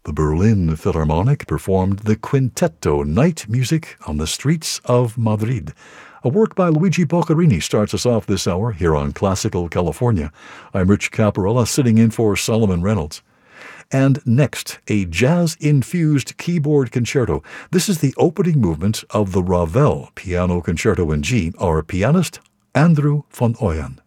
The Berlin Philharmonic performed the Quintetto Night Music on the Streets of Madrid. A work by Luigi Boccherini starts us off this hour here on Classical California. I'm Rich Caparella, sitting in for Solomon Reynolds. And next, a jazz-infused keyboard concerto. This is the opening movement of the Ravel Piano Concerto in G. Our pianist, Andrew van Ooyen.